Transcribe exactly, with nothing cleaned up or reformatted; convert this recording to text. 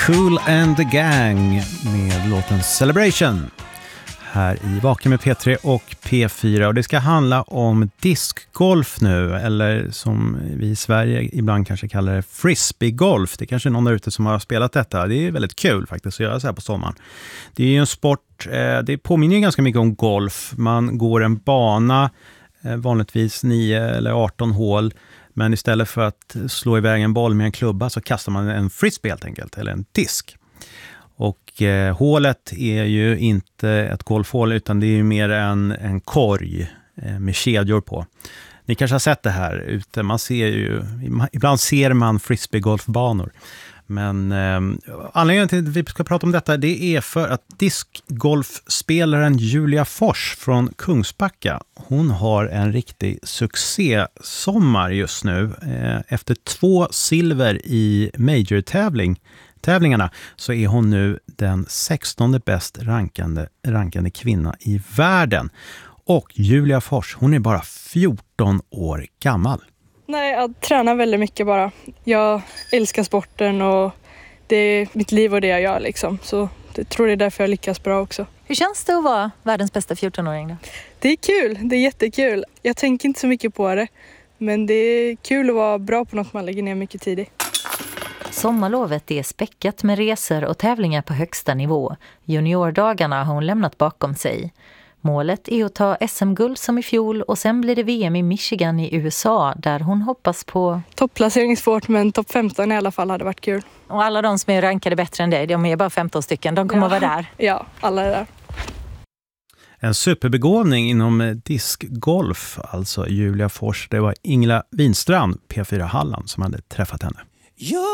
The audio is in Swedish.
Kool and the Gang med låten Celebration här i Vaken med P tre och P fyra, och det ska handla om diskgolf nu, eller som vi i Sverige ibland kanske kallar det frisbeegolf. Det är kanske någon där ute som har spelat detta. Det är väldigt kul faktiskt att göra så här på sommaren. Det är ju en sport, det påminner ju ganska mycket om golf. Man går en bana, vanligtvis nio eller arton hål, men istället för att slå iväg en boll med en klubba så kastar man en frisbee helt enkelt, eller en disk. Och eh, hålet är ju inte ett golfhål, utan det är ju mer en, en korg eh, med kedjor på. Ni kanske har sett det här ute. Man ser ju, ibland ser man frisbeegolfbanor. Men eh, anledningen till att vi ska prata om detta, det är för att diskgolfspelaren Julia Fors från Kungsbacka, hon har en riktig succésommar just nu. Eh, efter två silver i major-tävling tävlingarna så är hon nu den sextonde bäst rankande, rankande kvinna i världen. Och Julia Fors, hon är bara fjorton år gammal. Nej, jag tränar väldigt mycket bara. Jag älskar sporten och det är mitt liv och det jag gör liksom. Så jag tror det är därför jag lyckas bra också. Hur känns det att vara världens bästa fjortonåring då? Det är kul, det är jättekul. Jag tänker inte så mycket på det. Men det är kul att vara bra på något man lägger ner mycket tid i. Sommarlovet är späckat med resor och tävlingar på högsta nivå. Juniordagarna har hon lämnat bakom sig. Målet är att ta S M-guld som i fjol, och sen blir det V M i Michigan i U S A där hon hoppas på... Topplacering är svårt, men topp femton i alla fall hade varit kul. Och alla de som är rankade bättre än dig, de är bara femton stycken, de kommer ja. att vara där. Ja, alla är där. En superbegåvning inom diskgolf, alltså Julia Fors. Det var Ingela Winstrand, P fyra Halland, som hade träffat henne.